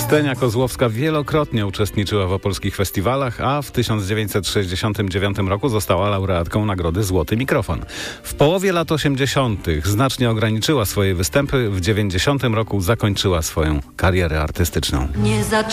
Ksenia Kozłowska wielokrotnie uczestniczyła w opolskich festiwalach, a w 1969 roku została laureatką nagrody Złoty Mikrofon. W połowie lat 80. znacznie ograniczyła swoje występy, w 90 roku zakończyła swoją karierę artystyczną.